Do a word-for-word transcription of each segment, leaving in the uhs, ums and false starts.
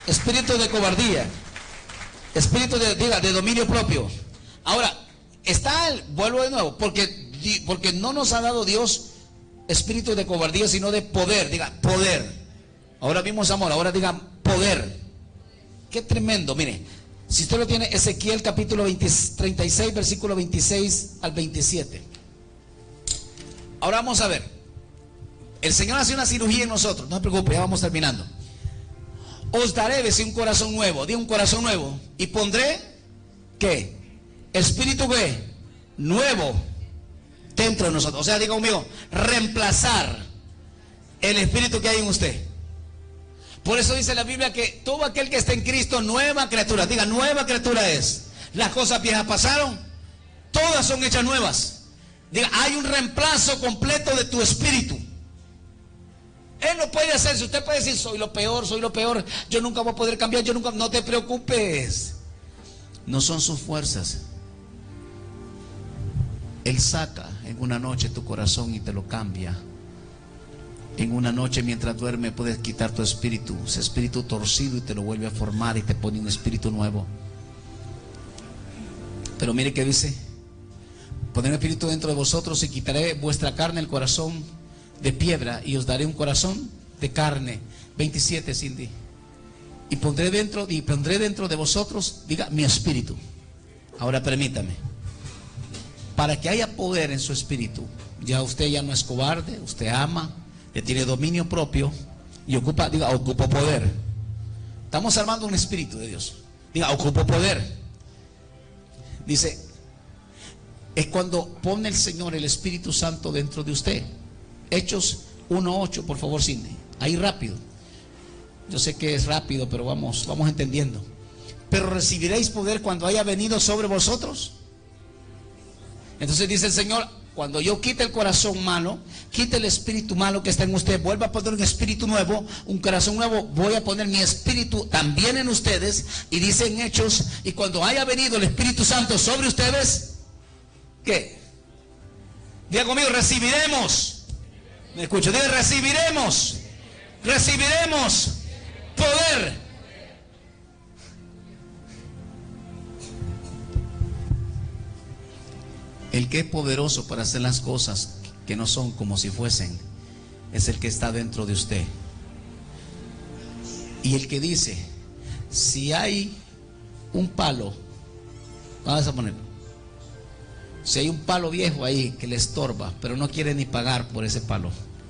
Espíritu de cobardía, espíritu de, diga, de dominio propio. Ahora, está el, vuelvo de nuevo, porque, porque no nos ha dado Dios espíritu de cobardía, sino de poder. Diga, poder. Ahora vimos amor, ahora digan poder. Qué tremendo, mire. Si usted lo tiene, Ezequiel capítulo veinte, treinta y seis, versículo veintiséis al veintisiete. Ahora vamos a ver. El Señor hace una cirugía en nosotros, no se preocupe, ya vamos terminando. Os daré, decir, un corazón nuevo, di un corazón nuevo, y pondré, ¿qué? Espíritu, ¿qué? Nuevo dentro de nosotros. O sea, diga conmigo, reemplazar el espíritu que hay en usted. Por eso dice la Biblia que todo aquel que está en Cristo, nueva criatura. Diga, nueva criatura es. Las cosas viejas pasaron, todas son hechas nuevas. Diga, hay un reemplazo completo de tu espíritu. Él no puede hacer. Si usted puede decir, soy lo peor, soy lo peor, yo nunca voy a poder cambiar, yo nunca, no te preocupes. No son sus fuerzas. Él saca en una noche tu corazón y te lo cambia. En una noche mientras duerme puedes quitar tu espíritu, ese espíritu torcido, y te lo vuelve a formar y te pone un espíritu nuevo. Pero mire que dice: pondré un espíritu dentro de vosotros y quitaré vuestra carne, el corazón de piedra, y os daré un corazón de carne. veintisiete, Cindy. Y pondré dentro, y pondré dentro de vosotros, diga, mi espíritu. Ahora permítame, para que haya poder en su espíritu, ya usted ya no es cobarde, usted ama, le tiene dominio propio y ocupa, diga, ocupo poder. Estamos armando un espíritu de Dios. Diga, ocupo poder. Dice, es cuando pone el Señor el Espíritu Santo dentro de usted. Hechos uno ocho, por favor, Cindy. Ahí rápido. Yo sé que es rápido, pero vamos, vamos entendiendo. Pero recibiréis poder cuando haya venido sobre vosotros. Entonces dice el Señor, cuando yo quite el corazón malo, quite el espíritu malo que está en usted, vuelva a poner un espíritu nuevo, un corazón nuevo, voy a poner mi espíritu también en ustedes. Y dice en Hechos, y cuando haya venido el Espíritu Santo sobre ustedes, ¿qué? Diga conmigo, recibiremos. Me escucho, diga, recibiremos. Recibiremos poder. El que es poderoso para hacer las cosas que no son como si fuesen, es el que está dentro de usted. Y el que dice, si hay un palo, vamos a poner, si hay un palo viejo ahí que le estorba, pero no quiere ni pagar por ese palo,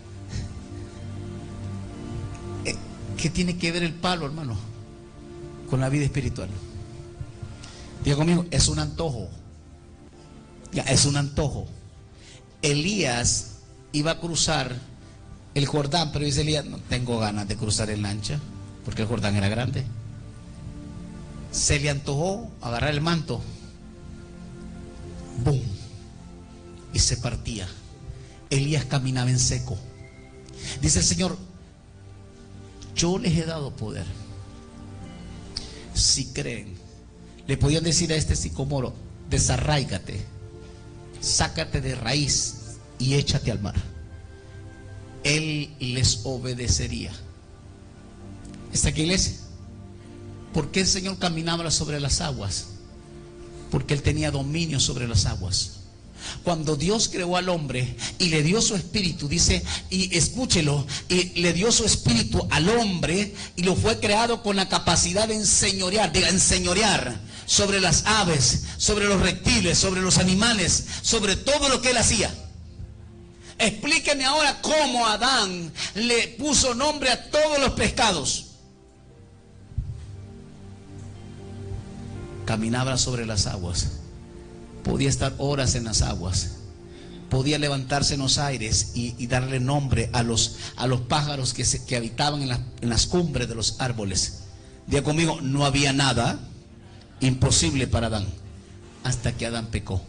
¿qué tiene que ver el palo, hermano, con la vida espiritual? Diga conmigo, es un antojo. Ya, es un antojo. Elías iba a cruzar el Jordán, pero dice Elías, no tengo ganas de cruzar en lancha, porque el Jordán era grande. Se le antojó agarrar el manto, ¡boom!, y se partía. Elías caminaba en seco. Dice el Señor, yo les he dado poder. Si creen, le podían decir a este sicomoro, desarráigate, sácate de raíz y échate al mar. Él les obedecería. ¿Está aquí, iglesia? ¿Por qué el Señor caminaba sobre las aguas? Porque Él tenía dominio sobre las aguas. Cuando Dios creó al hombre y le dio su espíritu, dice, y escúchelo, y le dio su espíritu al hombre, y lo fue creado con la capacidad de enseñorear, de enseñorear sobre las aves, sobre los reptiles, sobre los animales, sobre todo lo que él hacía. Explíqueme ahora cómo Adán le puso nombre a todos los pescados. Caminaba sobre las aguas, podía estar horas en las aguas, podía levantarse en los aires y, y darle nombre a los, a los pájaros que, se, que habitaban en, la, en las cumbres de los árboles. Diga conmigo, no había nada imposible para Adán, hasta que Adán pecó.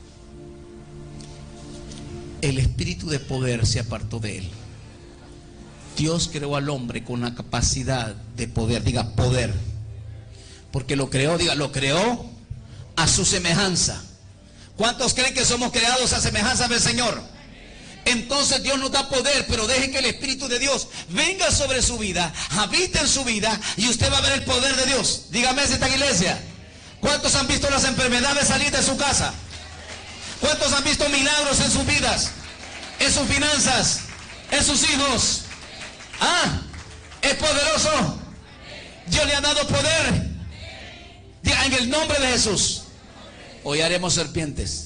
El espíritu de poder se apartó de él. Dios creó al hombre con la capacidad de poder, diga poder, porque lo creó, diga, lo creó a su semejanza. ¿Cuántos creen que somos creados a semejanza del Señor? entonces Dios nos da poder, pero deje que el Espíritu de Dios venga sobre su vida, habite en su vida, y usted va a ver el poder de Dios. Dígame si está en iglesia. ¿Cuántos han visto las enfermedades salir de su casa? ¿Cuántos han visto milagros en sus vidas, en sus finanzas, en sus hijos? Ah, es poderoso. Dios le ha dado poder. Diga, en el nombre de Jesús, hoy haremos serpientes.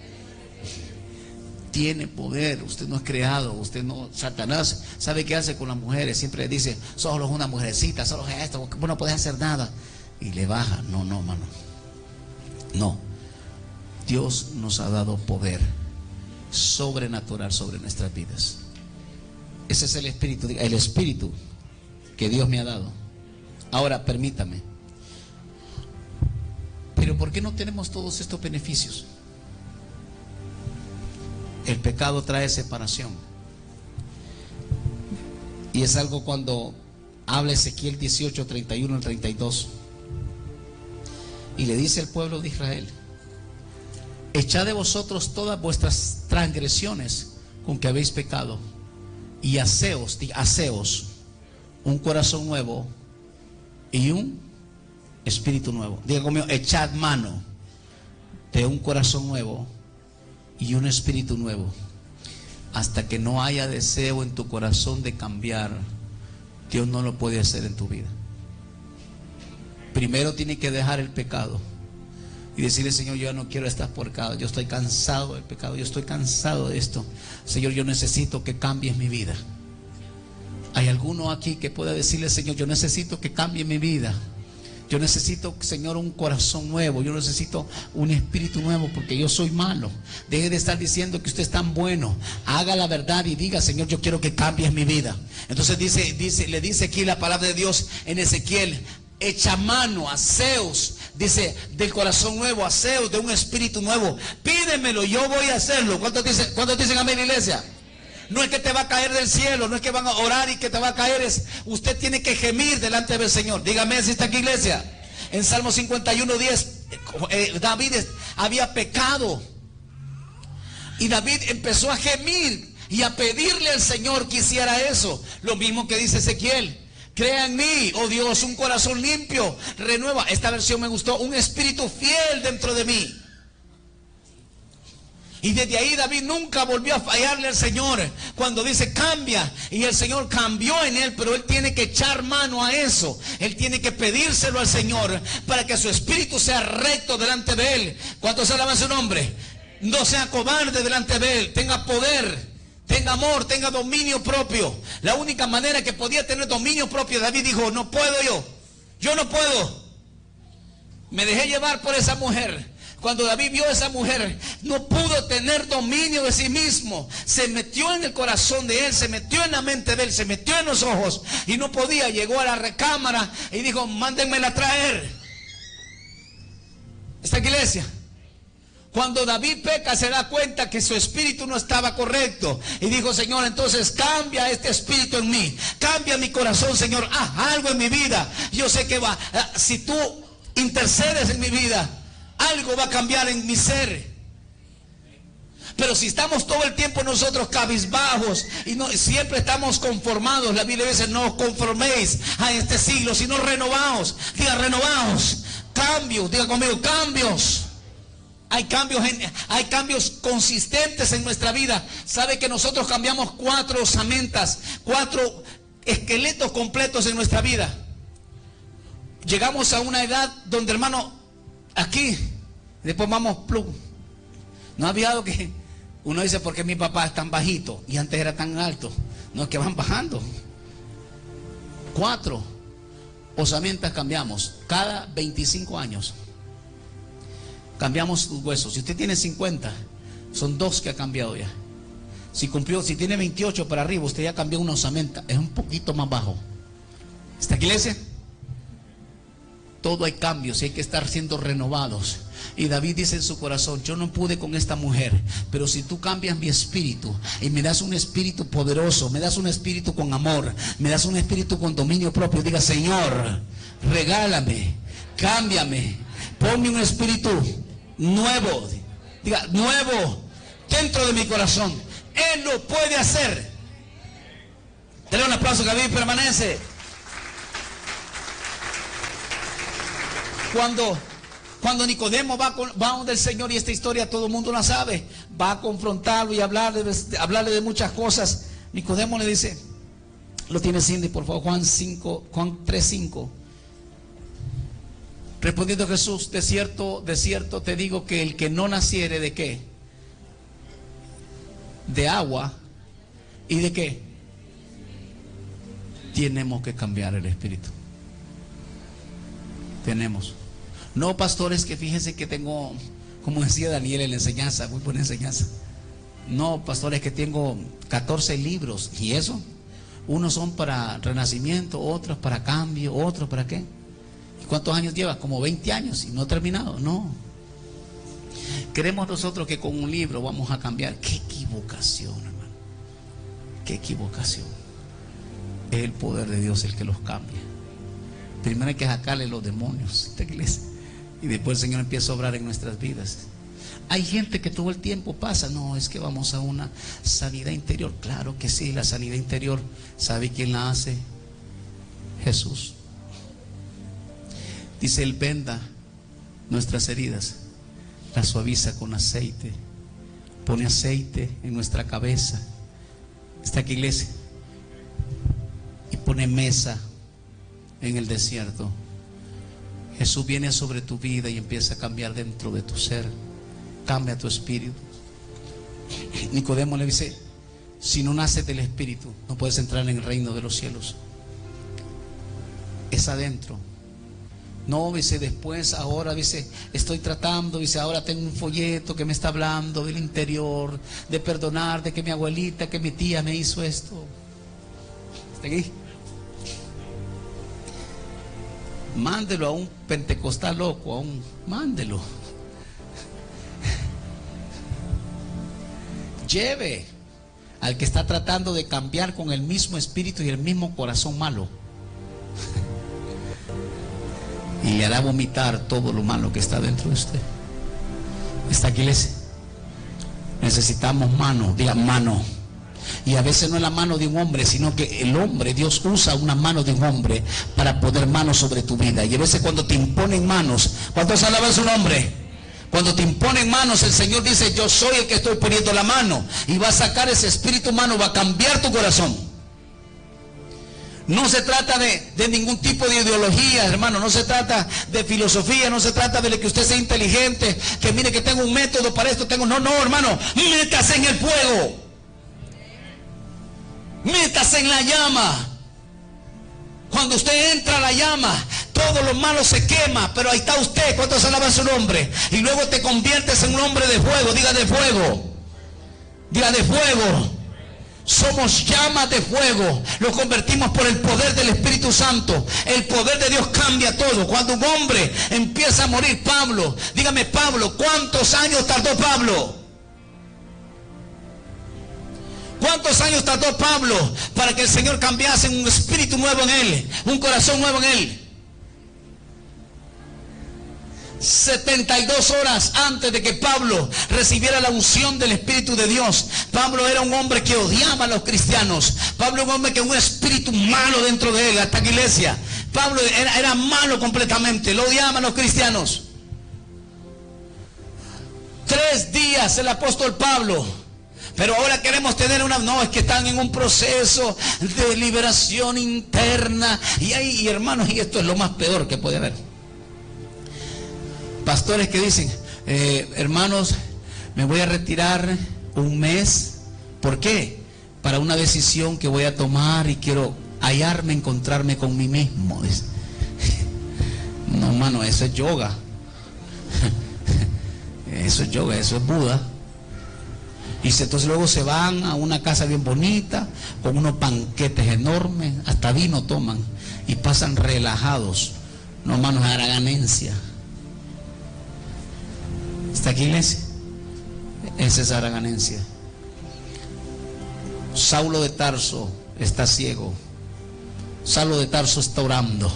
Tiene poder. Usted no es creado. Usted no. Satanás sabe qué hace con las mujeres. Siempre le dice, solo es una mujercita, solo es esto, vos no podés hacer nada. Y le baja. No, no, mano. No. Dios nos ha dado poder sobrenatural sobre nuestras vidas. Ese es el espíritu, el espíritu que Dios me ha dado. Ahora permítame, pero ¿por qué no tenemos todos estos beneficios? El pecado trae separación, y es algo cuando habla Ezequiel dieciocho, treinta y uno al treinta y dos, y le dice al pueblo de Israel: echad de vosotros todas vuestras transgresiones con que habéis pecado, y haceos, haceos un corazón nuevo y un espíritu nuevo. Diga conmigo, echad mano de un corazón nuevo y un espíritu nuevo. Hasta que no haya deseo en tu corazón de cambiar, Dios no lo puede hacer en tu vida. Primero tiene que dejar el pecado y decirle: Señor, yo ya no quiero estar por pecado, yo estoy cansado del pecado, yo estoy cansado de esto. Señor, yo necesito que cambies mi vida. ¿Hay alguno aquí que pueda decirle: Señor, yo necesito que cambie mi vida? Yo necesito, Señor, un corazón nuevo. Yo necesito un espíritu nuevo, porque yo soy malo. Deje de estar diciendo que usted es tan bueno. Haga la verdad y diga: Señor, yo quiero que cambies mi vida. Entonces dice, dice, le dice aquí la palabra de Dios en Ezequiel: echa mano, haceos, dice, del corazón nuevo, haceos de un espíritu nuevo. Pídemelo, yo voy a hacerlo. ¿Cuántos dicen, cuántos dicen amén, iglesia? No es que te va a caer del cielo, no es que van a orar y que te va a caer, es usted tiene que gemir delante del Señor. Dígame si está aquí, iglesia. En Salmo cincuenta y uno, diez, eh, David había pecado, y David empezó a gemir y a pedirle al Señor que hiciera eso. Lo mismo que dice Ezequiel: crea en mí, oh Dios, un corazón limpio, renueva. Esta versión me gustó: un espíritu fiel dentro de mí. Y desde ahí David nunca volvió a fallarle al Señor cuando dice cambia. Y el Señor cambió en él, pero él tiene que echar mano a eso. Él tiene que pedírselo al Señor para que su espíritu sea recto delante de él. ¿Cuántos alaban su nombre? No sea cobarde delante de él. Tenga poder, tenga amor, tenga dominio propio. La única manera que podía tener dominio propio, David dijo: no puedo yo, yo no puedo. Me dejé llevar por esa mujer. Cuando David vio a esa mujer, no pudo tener dominio de sí mismo. Se metió en el corazón de él, se metió en la mente de él, se metió en los ojos y no podía. Llegó a la recámara y dijo: mándenmela a traer. ¿Esta iglesia? Cuando David peca, se da cuenta que su espíritu no estaba correcto y dijo: Señor, entonces cambia este espíritu en mí, cambia mi corazón, Señor, haz algo en mi vida. Yo sé que va, si tú intercedes en mi vida, algo va a cambiar en mi ser. Pero si estamos todo el tiempo nosotros cabizbajos y no, siempre estamos conformados, la Biblia dice: no os conforméis a este siglo, sino renovaos. Diga renovaos. Cambios, diga conmigo, cambios. Hay cambios, en, hay cambios consistentes en nuestra vida. ¿Sabe que nosotros cambiamos cuatro osamentas, cuatro esqueletos completos en nuestra vida? Llegamos a una edad donde, hermano, aquí, después vamos plum. No ha habido que uno dice: ¿por qué mi papá es tan bajito y antes era tan alto? No, es que van bajando. Cuatro osamentas cambiamos cada veinticinco años. Cambiamos sus huesos. Si usted tiene cincuenta, son dos que ha cambiado ya. Si cumplió, si tiene veintiocho para arriba, usted ya cambió una osamenta, es un poquito más bajo. ¿Esta iglesia? Todo hay cambios y hay que estar siendo renovados. Y David dice en su corazón: yo no pude con esta mujer, pero si tú cambias mi espíritu y me das un espíritu poderoso, me das un espíritu con amor, me das un espíritu con dominio propio, diga: Señor, regálame, cámbiame, ponme un espíritu nuevo, diga nuevo dentro de mi corazón. Él lo puede hacer. Dale un aplauso que vive y permanece. Cuando, cuando Nicodemo va, con, va donde el Señor, y esta historia todo el mundo la sabe, va a confrontarlo y hablarle de, hablarle de muchas cosas. Nicodemo le dice, lo tiene Cindy, por favor, Juan cinco, Juan tres cinco. Respondiendo Jesús, de cierto, de cierto te digo que el que no naciere de qué, de agua y de qué, tenemos que cambiar el espíritu. Tenemos. No, pastores, que fíjense que tengo, como decía Daniel en la enseñanza, muy buena enseñanza. No, pastores, que tengo catorce libros. ¿Y eso? Unos son para renacimiento, otros para cambio, otros para qué. ¿Y cuántos años lleva? Como veinte años y no he terminado. No. Queremos nosotros que con un libro vamos a cambiar. Qué equivocación, hermano. Qué equivocación. Es el poder de Dios el que los cambia. Primero hay que sacarle los demonios a esta iglesia, y después el Señor empieza a obrar en nuestras vidas. Hay gente que todo el tiempo pasa, no, es que vamos a una sanidad interior. Claro que sí, la sanidad interior, ¿sabe quién la hace? Jesús. Dice, Él venda nuestras heridas, las suaviza con aceite, pone aceite en nuestra cabeza. Está aquí, iglesia, y pone mesa en el desierto. Jesús viene sobre tu vida y empieza a cambiar dentro de tu ser, cambia tu espíritu. Nicodemo le dice, si no naces del espíritu no puedes entrar en el reino de los cielos. Es adentro. No, dice, después, ahora, dice, estoy tratando, dice, ahora tengo un folleto que me está hablando del interior, de perdonar, de que mi abuelita, que mi tía me hizo esto. ¿Está aquí? Mándelo a un pentecostal loco, a un, mándelo. Lleve al que está tratando de cambiar con el mismo espíritu y el mismo corazón malo, y le hará vomitar todo lo malo que está dentro de usted. ¿Está aquí, iglesia? Necesitamos mano, diga mano. Y a veces no es la mano de un hombre, sino que el hombre, Dios usa una mano de un hombre para poner manos sobre tu vida. Y a veces cuando te imponen manos, ¿cuántos alaban su nombre? Cuando te imponen manos, el Señor dice, yo soy el que estoy poniendo la mano, y va a sacar ese espíritu humano, va a cambiar tu corazón. No se trata de, de ningún tipo de ideología, hermano. No se trata de filosofía. No se trata de que usted sea inteligente, que mire que tengo un método para esto, tengo. No, no, hermano, métase en el fuego, métase en la llama. Cuando usted entra a la llama, todo lo malo se quema, pero ahí está usted. ¿Cuántos alaban su nombre? Y luego te conviertes en un hombre de fuego. Diga de fuego, diga de fuego. Somos llamas de fuego, lo convertimos por el poder del Espíritu Santo. El poder de Dios cambia todo. Cuando un hombre empieza a morir, Pablo, dígame, Pablo, ¿cuántos años tardó Pablo? ¿Cuántos años tardó Pablo para que el Señor cambiase un espíritu nuevo en él, un corazón nuevo en él? setenta y dos horas antes de que Pablo recibiera la unción del Espíritu de Dios. Pablo era un hombre que odiaba a los cristianos. Pablo era un hombre que un espíritu malo dentro de él, hasta la iglesia. Pablo era, era malo completamente, lo odiaban a los cristianos. Tres días el apóstol Pablo. Pero ahora queremos tener una... No, es que están en un proceso de liberación interna. Y ahí, y hermanos, y esto es lo más peor que puede haber. Pastores que dicen, eh, hermanos, me voy a retirar un mes. ¿Por qué? Para una decisión que voy a tomar y quiero hallarme, encontrarme con mí mismo. No, hermano, eso es yoga. Eso es yoga, eso es Buda. Y entonces luego se van a una casa bien bonita, con unos banquetes enormes, hasta vino toman, y pasan relajados. No, hermanos, es haraganencia. ¿Está aquí, iglesia? Esa es haraganencia. Saulo de Tarso está ciego. Saulo de Tarso está orando.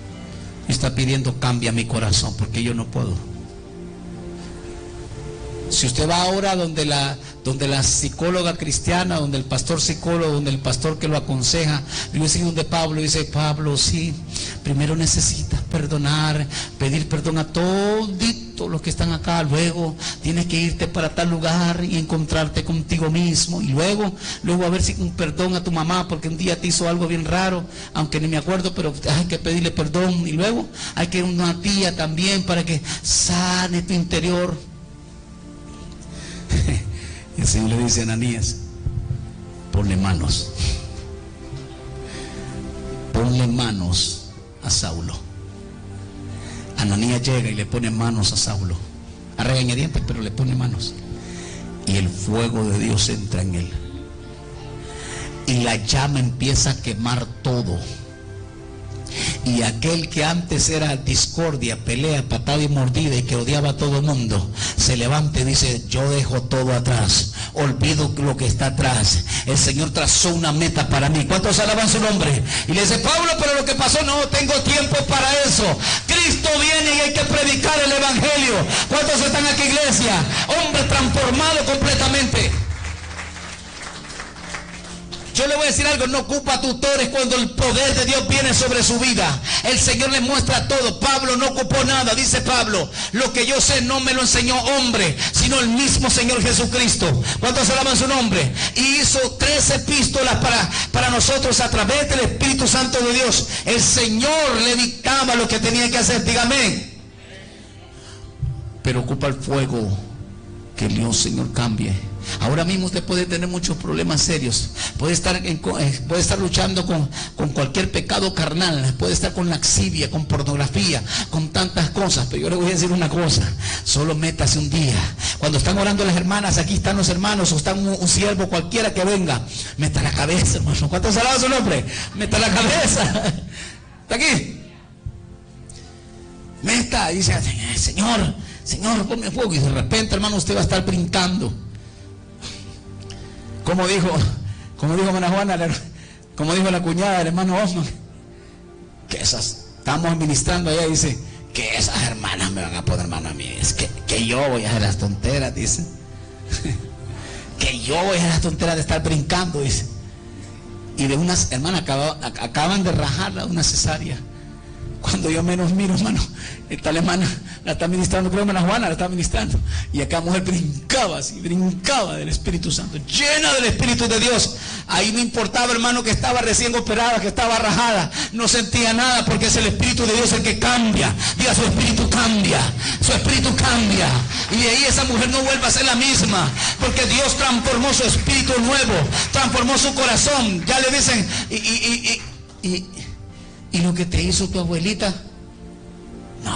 Está pidiendo, cambia mi corazón, porque yo no puedo. Si usted va ahora donde la, donde la psicóloga cristiana, donde el pastor psicólogo, donde el pastor que lo aconseja, yo decir donde Pablo dice, Pablo, sí, primero necesitas perdonar, pedir perdón a toditos los que están acá, luego tienes que irte para tal lugar y encontrarte contigo mismo, y luego, luego a ver si un perdón a tu mamá porque un día te hizo algo bien raro, aunque ni me acuerdo, pero hay que pedirle perdón, y luego hay que ir a una tía también para que sane tu interior. Y el Señor le dice a Ananías, ponle manos, ponle manos a Saulo. Ananías llega y le pone manos a Saulo, a regañadientes, pero le pone manos, y el fuego de Dios entra en él, y la llama empieza a quemar todo. Y aquel que antes era discordia, pelea, patada y mordida, y que odiaba a todo el mundo, se levanta y dice, yo dejo todo atrás, olvido lo que está atrás. El Señor trazó una meta para mí. ¿Cuántos alaban su nombre? Y le dice, Pablo, pero lo que pasó, no tengo tiempo para eso. Cristo viene y hay que predicar el evangelio. ¿Cuántos están aquí, iglesia? Hombre transformado completamente. Yo le voy a decir algo, no ocupa tutores cuando el poder de Dios viene sobre su vida. El Señor le muestra todo. Pablo no ocupó nada, dice Pablo. Lo que yo sé no me lo enseñó hombre, sino el mismo Señor Jesucristo. ¿Cuántos alaban su nombre? Y hizo tres epístolas para, para nosotros a través del Espíritu Santo de Dios. El Señor le dictaba lo que tenía que hacer, dígame. Pero ocupa el fuego, que Dios, Señor, cambie. Ahora mismo usted puede tener muchos problemas serios, puede estar, en, puede estar luchando con, con cualquier pecado carnal, puede estar con laxivia, con pornografía, con tantas cosas, pero yo le voy a decir una cosa, solo métase un día. Cuando están orando las hermanas, aquí están los hermanos, o está un, un siervo cualquiera que venga, meta la cabeza, hermano. ¿Cuántos alaban su nombre? Meta la cabeza. ¿Está aquí? Meta, y dice, Señor, Señor, ponme fuego, y de repente, hermano, usted va a estar brincando. Como dijo, como dijo Mana Juana, como dijo la cuñada del hermano Osman, que esas, estamos administrando allá, dice, que esas hermanas me van a poner mano a mí, es que, que yo voy a hacer las tonteras, dice, que yo voy a hacer las tonteras de estar brincando, dice, y de unas hermanas acaba, acaban de rajarla una cesárea. Cuando yo menos miro, hermano, esta hermana la está ministrando, creo que hermana Juana la está ministrando, y acá mujer brincaba así, brincaba del Espíritu Santo, llena del Espíritu de Dios. Ahí no importaba, hermano, que estaba recién operada, que estaba rajada, no sentía nada, porque es el Espíritu de Dios el que cambia. Diga, su Espíritu cambia, su Espíritu cambia, y de ahí esa mujer no vuelve a ser la misma, porque Dios transformó su espíritu nuevo, transformó su corazón. Ya le dicen, y, y, y, y, y ¿y lo que te hizo tu abuelita? No,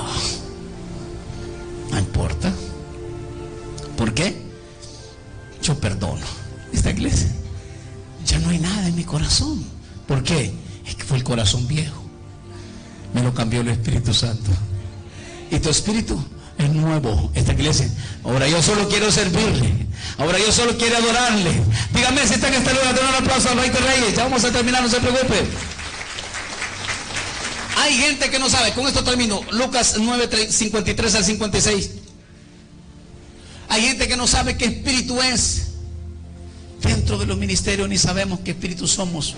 no importa. ¿Por qué? Yo perdono. Esta iglesia, ya no hay nada en mi corazón. ¿Por qué? Es que fue el corazón viejo, me lo cambió el Espíritu Santo, y tu espíritu es nuevo. Esta iglesia, ahora yo solo quiero servirle, ahora yo solo quiero adorarle. Dígame si está en este lugar. Den un aplauso al Rey de Reyes. Ya vamos a terminar, no se preocupe. Hay gente que no sabe, con esto termino, Lucas nueve, cincuenta y tres al cincuenta y seis. Hay gente que no sabe qué espíritu es. Dentro de los ministerios ni sabemos qué espíritu somos.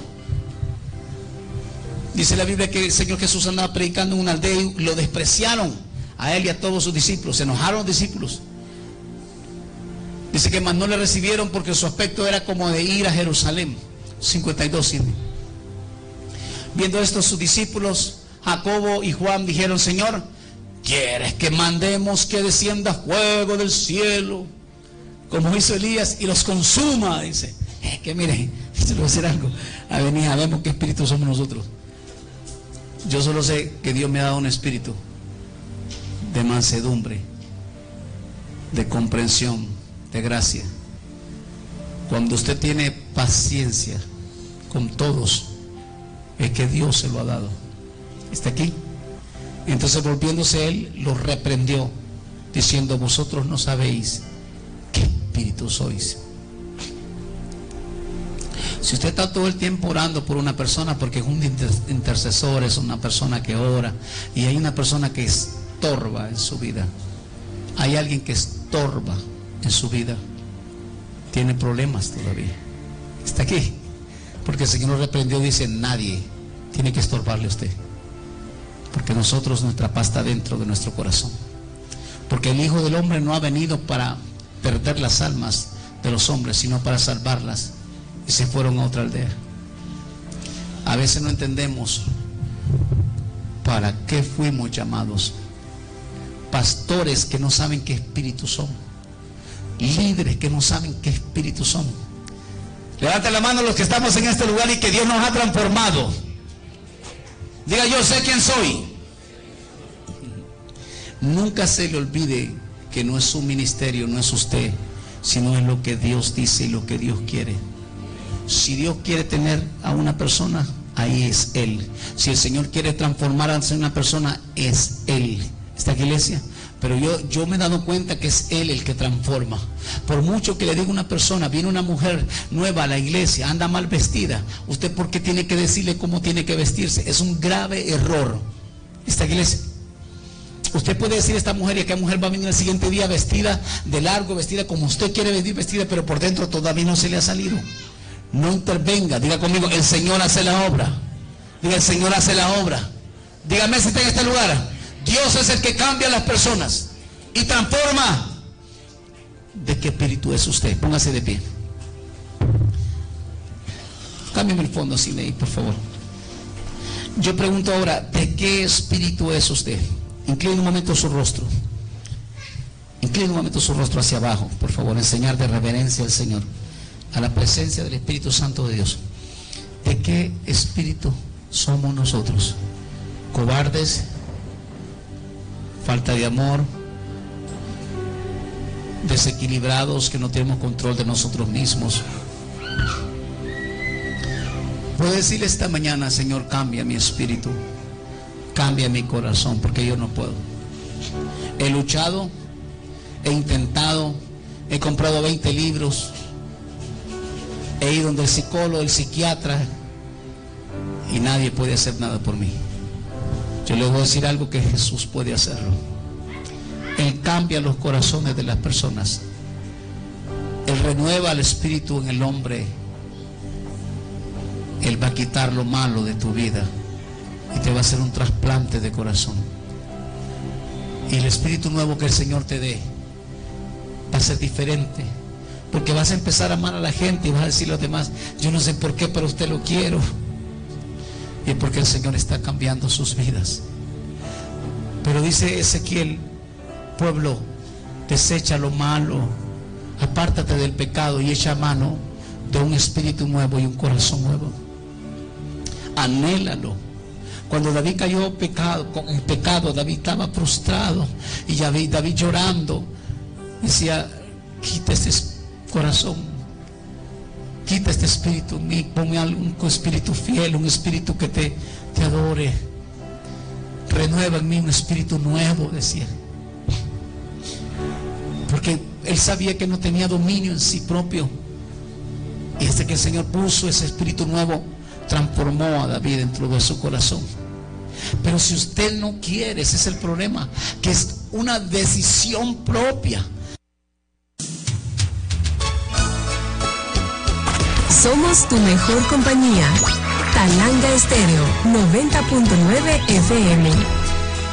Dice la Biblia que el Señor Jesús andaba predicando en una aldea y lo despreciaron a él y a todos sus discípulos. Se enojaron los discípulos. Dice que más no le recibieron porque su aspecto era como de ir a Jerusalén. cincuenta y dos. Viendo esto, sus discípulos Jacobo y Juan dijeron, Señor, ¿quieres que mandemos que descienda fuego del cielo, como hizo Elías, y los consuma? Dice, es que mire, se lo voy a decir algo, a venir, sabemos qué espíritu somos nosotros. Yo solo sé que Dios me ha dado un espíritu de mansedumbre, de comprensión, de gracia. Cuando usted tiene paciencia con todos, es que Dios se lo ha dado. Está aquí. Entonces, volviéndose él, los reprendió, diciendo, vosotros no sabéis qué espíritu sois. Si usted está todo el tiempo orando por una persona, porque es un intercesor, es una persona que ora, y hay una persona que estorba en su vida, hay alguien que estorba en su vida tiene problemas todavía. Está aquí. Porque el Señor lo reprendió, dice, nadie tiene que estorbarle a usted. Porque nosotros, nuestra paz está dentro de nuestro corazón. Porque el Hijo del Hombre no ha venido para perder las almas de los hombres, sino para salvarlas. Y se fueron a otra aldea. A veces no entendemos para qué fuimos llamados. Pastores que no saben qué espíritu son. Líderes que no saben qué espíritu son. Levanten la mano los que estamos en este lugar y que Dios nos ha transformado. Diga, yo sé quién soy. Nunca se le olvide que no es su ministerio, no es usted, sino es lo que Dios dice y lo que Dios quiere. Si Dios quiere tener a una persona, ahí es Él. Si el Señor quiere transformar a una persona, es Él. ¿Está aquí, iglesia? Pero yo, yo me he dado cuenta que es Él el que transforma. Por mucho que le diga una persona, viene una mujer nueva a la iglesia, anda mal vestida, ¿usted por qué tiene que decirle cómo tiene que vestirse? Es un grave error. ¿Está aquí, iglesia? Usted puede decir a esta mujer, y aquella mujer va a venir el siguiente día vestida de largo, vestida como usted quiere venir vestida, pero por dentro todavía no se le ha salido. No intervenga. Diga conmigo, el Señor hace la obra. Diga, el Señor hace la obra. Dígame si está en este lugar. Dios es el que cambia a las personas y transforma. ¿De qué espíritu es usted? Póngase de pie. Cámbiame el fondo, Sinei, por favor. Yo pregunto ahora, ¿de qué espíritu es usted? Incline un momento su rostro. Incline un momento su rostro hacia abajo, por favor, en señal de reverencia al Señor, a la presencia del Espíritu Santo de Dios. ¿De qué espíritu somos nosotros? ¿Cobardes? ¿Falta de amor? ¿Desequilibrados, que no tenemos control de nosotros mismos? Puedo decirle esta mañana, Señor, cambia mi espíritu, cambia mi corazón, porque yo no puedo. He luchado, he intentado, he comprado veinte libros, he ido donde el psicólogo, el psiquiatra, y nadie puede hacer nada por mí. Yo les voy a decir algo que Jesús puede hacerlo. Él cambia los corazones de las personas. Él renueva el espíritu en el hombre. Él va a quitar lo malo de tu vida y te va a hacer un trasplante de corazón. Y el espíritu nuevo que el Señor te dé va a ser diferente, porque vas a empezar a amar a la gente y vas a decir a los demás, yo no sé por qué, pero usted lo quiero. Y es porque el Señor está cambiando sus vidas. Pero dice Ezequiel, pueblo, desecha lo malo, apártate del pecado y echa mano de un espíritu nuevo y un corazón nuevo. Anhélalo. Cuando David cayó pecado, con el pecado, David estaba frustrado y David, David llorando decía, quita este corazón, quita este espíritu en mí, ponme un espíritu fiel, un espíritu que te, te adore, renueva en mí un espíritu nuevo, decía. Porque él sabía que no tenía dominio en sí propio, y desde que el Señor puso ese espíritu nuevo, transformó a David dentro de su corazón. Pero si usted no quiere, ese es el problema, que es una decisión propia. Somos tu mejor compañía. Talanga Estéreo noventa punto nueve F M.